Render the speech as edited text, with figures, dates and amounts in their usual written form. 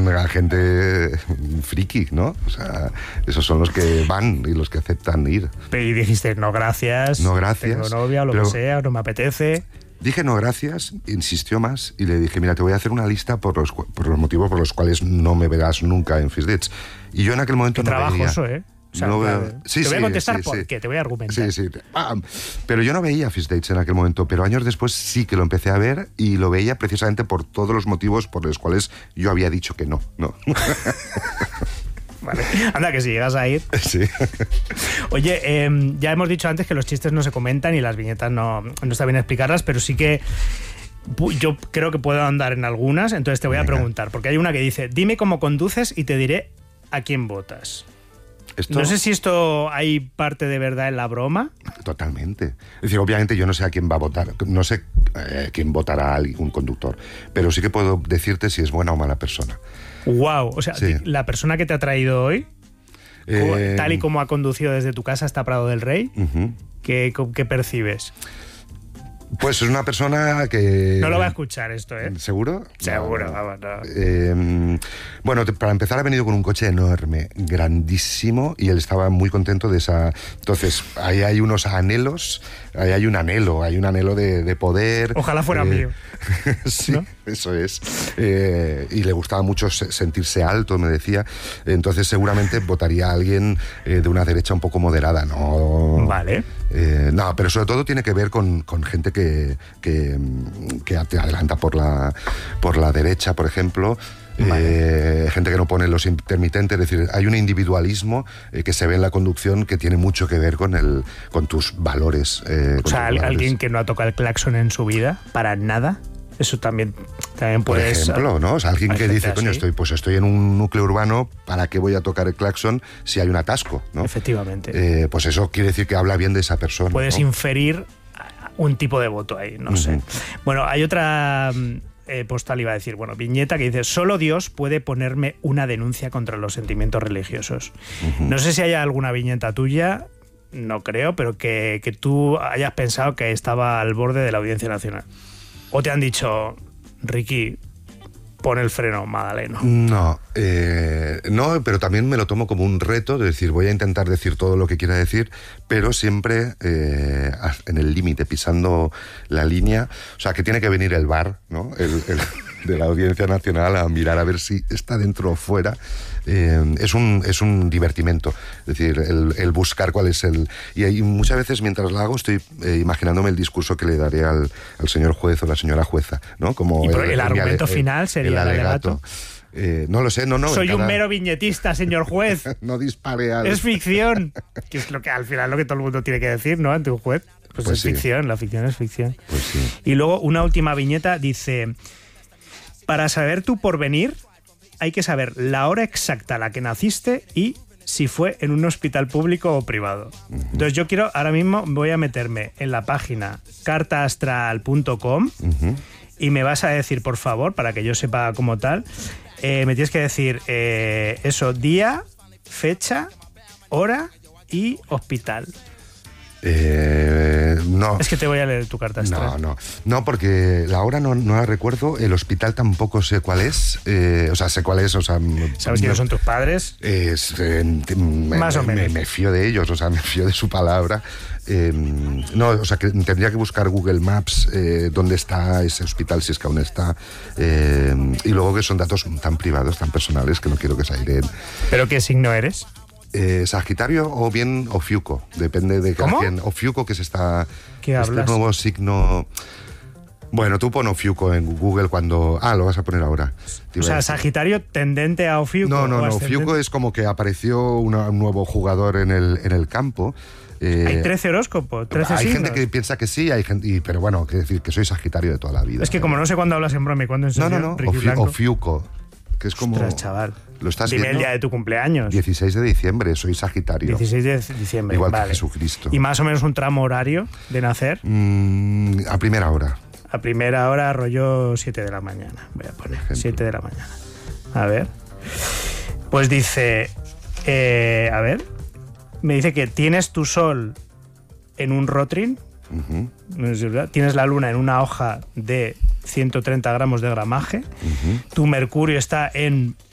son la gente friki, ¿no? O sea, esos son los que van y los que aceptan ir. Y dijiste, no gracias. No gracias. Tengo novia o lo que sea, no me apetece. Dije no gracias, insistió más y le dije, mira, te voy a hacer una lista por los motivos por los cuales no me verás nunca en First Dates. Y yo en aquel momento no veía. Trabajoso, ¿eh? O sea, te voy a contestar por qué, te voy a argumentar. Sí. Pero yo no veía First Dates en aquel momento, pero años después sí que lo empecé a ver y lo veía precisamente por todos los motivos por los cuales yo había dicho que no. Vale. Anda, que si llegas a ir. Sí. Oye, ya hemos dicho antes que los chistes no se comentan y las viñetas no está bien explicarlas, pero sí que yo creo que puedo andar en algunas, entonces te voy a preguntar, porque hay una que dice, dime cómo conduces y te diré a quién votas. No sé si esto hay parte de verdad en la broma. Totalmente. Es decir, obviamente yo no sé a quién va a votar, no sé quién votará a un conductor, pero sí que puedo decirte si es buena o mala persona. Wow, o sea, sí. La persona que te ha traído hoy, tal y como ha conducido desde tu casa hasta Prado del Rey, ¿qué percibes? Pues es una persona que... No lo va a escuchar esto, ¿eh? ¿Seguro? Seguro, vamos, no. Bueno, para empezar ha venido con un coche enorme, grandísimo, y él estaba muy contento de esa... Entonces, ahí hay unos anhelos, ahí hay un anhelo de poder. Ojalá fuera mío. Sí, ¿no? Eso es. Y le gustaba mucho sentirse alto, me decía. Entonces, seguramente votaría a alguien de una derecha un poco moderada, ¿no? Vale. No, pero sobre todo tiene que ver con gente que te adelanta por la derecha, por ejemplo. Vale. Gente que no pone los intermitentes, es decir, hay un individualismo que se ve en la conducción que tiene mucho que ver con tus valores. O sea, alguien que no ha tocado el claxon en su vida, para nada. Eso también puede Por ejemplo, ¿no? O sea, alguien que dice, coño, estoy en un núcleo urbano, ¿para qué voy a tocar el claxon si hay un atasco? ¿no? Efectivamente. Pues eso quiere decir que habla bien de esa persona. Puedes ¿no? inferir un tipo de voto ahí, no sé. Bueno, hay otra postal, iba a decir, viñeta que dice, solo Dios puede ponerme una denuncia contra los sentimientos religiosos. No sé si hay alguna viñeta tuya, no creo, pero que tú hayas pensado que estaba al borde de la Audiencia Nacional. ¿O te han dicho, Ricky, pon el freno, Magdaleno? No, pero también me lo tomo como un reto, de decir, voy a intentar decir todo lo que quiera decir, pero siempre en el límite, pisando la línea. O sea, que tiene que venir el VAR, ¿no? De la Audiencia Nacional a mirar a ver si está dentro o fuera. Es un divertimento, es decir, el buscar cuál es el... Y muchas veces mientras lo hago estoy imaginándome el discurso que le daré al señor juez o la señora jueza, ¿no? Como el argumento final sería el alegato. No lo sé, no. Soy un mero viñetista, señor juez. No dispare al... Es ficción. Que es lo que al final lo que todo el mundo tiene que decir, ¿no? Ante un juez. Pues es ficción, la ficción es ficción. Pues sí. Y luego una última viñeta dice... Para saber tu porvenir, hay que saber la hora exacta a la que naciste y si fue en un hospital público o privado. Entonces yo ahora mismo voy a meterme en la página cartaastral.com y me vas a decir, por favor, para que yo sepa como tal, me tienes que decir día, fecha, hora y hospital. No. Es que te voy a leer tu carta astral. No, porque la hora no la recuerdo, el hospital tampoco sé cuál es, sé cuál es, ¿Sabes quiénes son tus padres? Más o menos. Me fío de ellos, me fío de su palabra. Que tendría que buscar Google Maps dónde está ese hospital, si es que aún está, y luego que son datos tan privados, tan personales, que no quiero que se airen. ¿Pero qué signo eres? Sagitario o bien Ofiuco, depende de cada quien. Ofiuco, que es ¿Qué hablas? Nuevo signo. Bueno, tú pon Ofiuco en Google cuando... lo vas a poner ahora. O sea, Sagitario tendente a Ofiuco. No, Ofiuco es como que apareció un nuevo jugador en el campo. Hay 13 horóscopos, 13 Hay signos. gente que piensa que sí, pero bueno, quiero decir que soy Sagitario de toda la vida. Es que como no sé cuándo hablas en broma y cuándo en serio, No, Ricky Ofiuco, que es como... Ostras, chaval. ¿Lo estás Dime viendo? el día de tu cumpleaños. 16 de diciembre, soy Sagitario. 16 de diciembre, igual vale. que Jesucristo. ¿Y más o menos un tramo horario de nacer? A primera hora. A primera hora, rollo 7 de la mañana. Voy a poner 7 de la mañana. A ver. Pues dice... me dice que tienes tu sol en un rotring. No sé si es verdad. Tienes la luna en una hoja de 130 gramos de gramaje. Tu mercurio está en